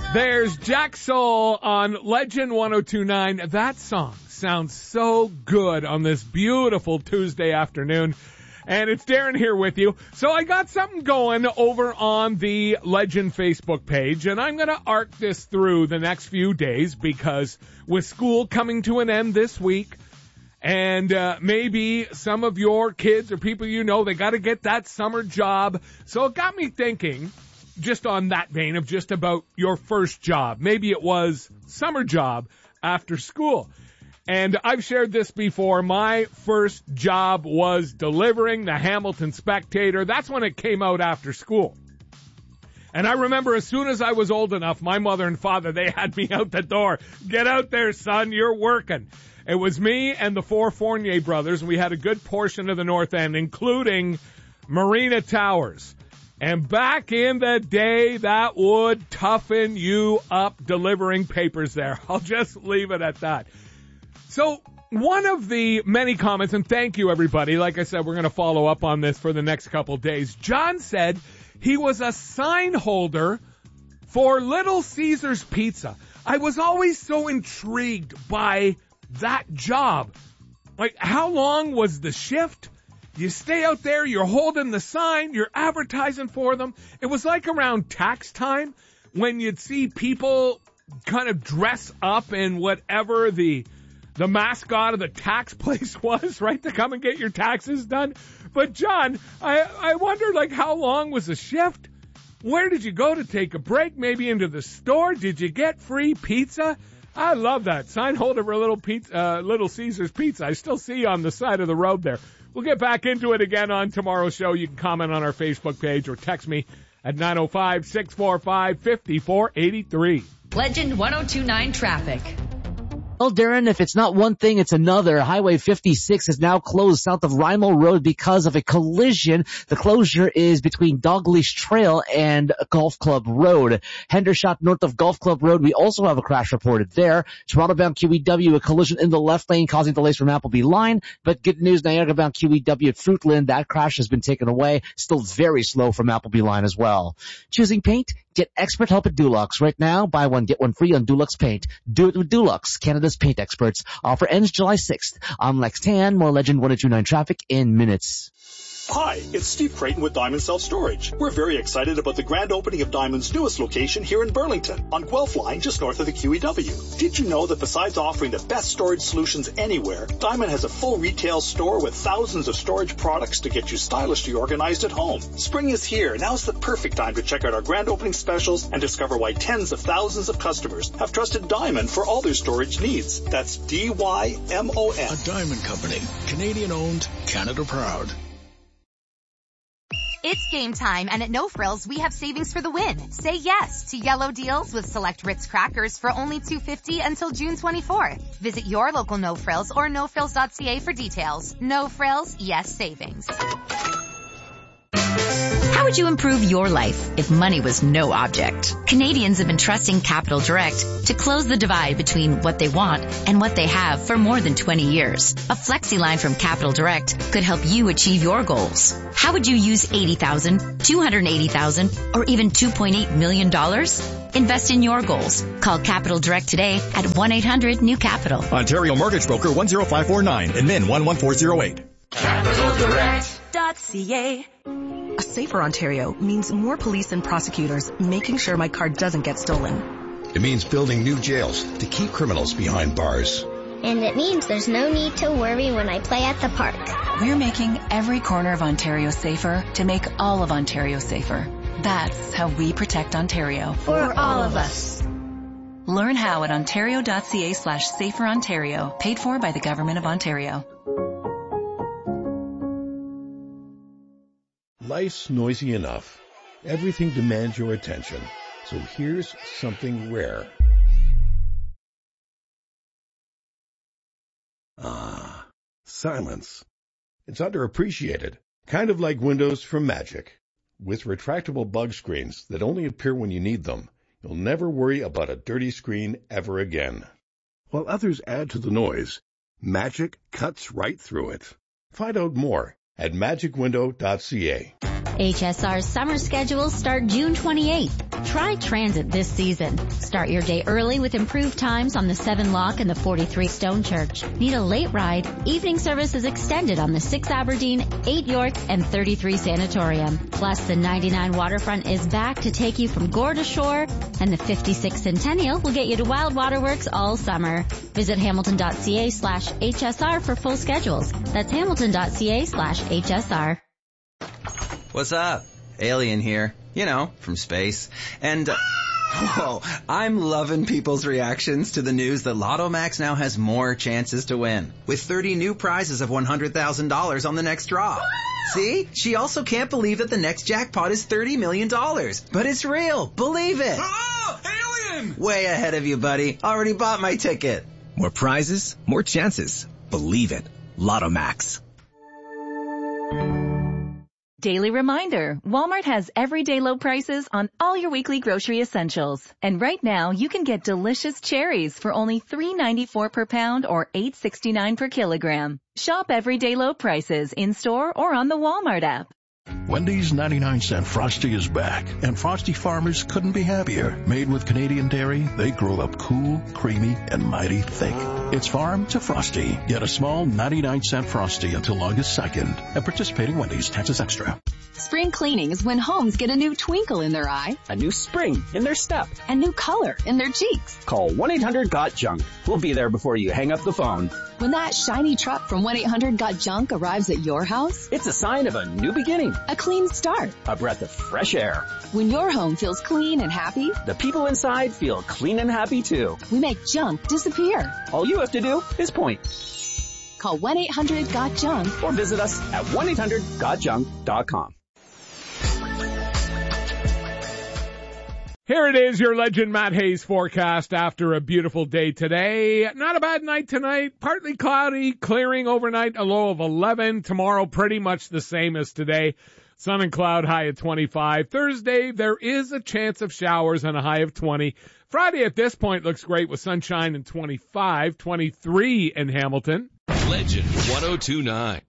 There's Jack Soul on Legend 102.9. That song sounds so good on this beautiful Tuesday afternoon. And it's Darren here with you. So I got something going over on the Legend Facebook page, and I'm going to arc this through the next few days because with school coming to an end this week, and maybe some of your kids or people you know, they got to get that summer job. So it got me thinking, just on that vein of just about your first job. Maybe it was summer job after school. And I've shared this before. My first job was delivering the Hamilton Spectator. That's when it came out after school. And I remember as soon as I was old enough, my mother and father, they had me out the door. Get out there, son, you're working. It was me and the four Fournier brothers. We had a good portion of the North End, including Marina Towers. And back in the day, that would toughen you up delivering papers there. I'll just leave it at that. So one of the many comments, and thank you everybody, like I said, we're going to follow up on this for the next couple days. John said he was a sign holder for Little Caesars Pizza. I was always so intrigued by that job. Like, how long was the shift? You stay out there, you're holding the sign, you're advertising for them. It was like around tax time when you'd see people kind of dress up in whatever the mascot of the tax place was, right, to come and get your taxes done. But John, I wondered, like, how long was the shift? Where did you go to take a break? Maybe into the store? Did you get free pizza? I love that. Sign holder for Little Caesars Pizza. I still see you on the side of the road there. We'll get back into it again on tomorrow's show. You can comment on our Facebook page or text me at 905-645-5483. Legend 102.9 traffic. Well, Darren, if it's not one thing, it's another. Highway 56 is now closed south of Rymel Road because of a collision. The closure is between Dogleash Trail and Golf Club Road. Hendershot north of Golf Club Road, we also have a crash reported there. Toronto-bound QEW, a collision in the left lane causing delays from Appleby Line. But good news, Niagara-bound QEW at Fruitland, that crash has been taken away. Still very slow from Appleby Line as well. Choosing paint? Get expert help at Dulux. Right now, buy one, get one free on Dulux Paint. Do it with Dulux, Canada's paint experts. Offer ends July 6th. I'm Lex Tan, more Legend 102.9 traffic in minutes. Hi, it's Steve Creighton with Diamond Self-Storage. We're very excited about the grand opening of Diamond's newest location here in Burlington, on Guelph Line, just north of the QEW. Did you know that besides offering the best storage solutions anywhere, Diamond has a full retail store with thousands of storage products to get you stylishly organized at home? Spring is here. Now's the perfect time to check out our grand opening specials and discover why tens of thousands of customers have trusted Diamond for all their storage needs. That's D-Y-M-O-N. A Diamond Company. Canadian owned, Canada proud. It's game time, and at No Frills, we have savings for the win. Say yes to yellow deals with select Ritz crackers for only $2.50 until June 24th. Visit your local No Frills or nofrills.ca for details. No Frills, yes savings. How would you improve your life if money was no object? Canadians have been trusting Capital Direct to close the divide between what they want and what they have for more than 20 years. A flexi line from Capital Direct could help you achieve your goals. How would you use $80,000, $280,000, or even $2.8 million? Invest in your goals. Call Capital Direct today at 1-800-NEW-CAPITAL. Ontario Mortgage Broker 10549 and MIN 11408. CapitalDirect.ca. A safer Ontario means more police and prosecutors making sure my car doesn't get stolen. It means building new jails to keep criminals behind bars. And it means there's no need to worry when I play at the park. We're making every corner of Ontario safer to make all of Ontario safer. That's how we protect Ontario. For all of us. Learn how at ontario.ca/saferontario. Paid for by the Government of Ontario. Life's noisy enough. Everything demands your attention. So here's something rare. Silence. It's underappreciated. Kind of like Windows from Magic. With retractable bug screens that only appear when you need them, you'll never worry about a dirty screen ever again. While others add to the noise, Magic cuts right through it. Find out more at magicwindow.ca. HSR's summer schedules start June 28th. Try transit this season. Start your day early with improved times on the 7 Lock and the 43 Stone Church. Need a late ride? Evening service is extended on the 6 Aberdeen, 8 York, and 33 Sanatorium. Plus, the 99 Waterfront is back to take you from Gore to shore, and the 56 Centennial will get you to Wild Waterworks all summer. Visit hamilton.ca/HSR for full schedules. That's hamilton.ca/HSR. What's up? Alien here. You know, from space. And, whoa, I'm loving people's reactions to the news that Lotto Max now has more chances to win, with 30 new prizes of $100,000 on the next draw. See? She also can't believe that the next jackpot is $30 million. But it's real. Believe it. Oh, alien! Way ahead of you, buddy. Already bought my ticket. More prizes, more chances. Believe it. Lotto Max. Daily reminder, Walmart has everyday low prices on all your weekly grocery essentials. And right now, you can get delicious cherries for only $3.94 per pound or $8.69 per kilogram. Shop everyday low prices in-store or on the Walmart app. Wendy's 99-cent Frosty is back, and Frosty farmers couldn't be happier. Made with Canadian dairy, they grow up cool, creamy, and mighty thick. It's farm to Frosty. Get a small 99-cent Frosty until August 2nd at participating Wendy's. Taxes extra. Spring cleaning is when homes get a new twinkle in their eye, a new spring in their step, and new color in their cheeks. Call 1-800-GOT-JUNK. We'll be there before you hang up the phone. When that shiny truck from 1-800-GOT-JUNK arrives at your house, it's a sign of a new beginning, a clean start, a breath of fresh air. When your home feels clean and happy, the people inside feel clean and happy too. We make junk disappear. All you have to do is point. Call 1-800-GOT-JUNK or visit us at 1-800-GOTJUNK.com. Here it is, your Legend Matt Hayes forecast after a beautiful day today. Not a bad night tonight. Partly cloudy, clearing overnight, a low of 11. Tomorrow, pretty much the same as today. Sun and cloud, high at 25. Thursday, there is a chance of showers and a high of 20. Friday at this point looks great with sunshine and 25, 23 in Hamilton. Legend 102.9.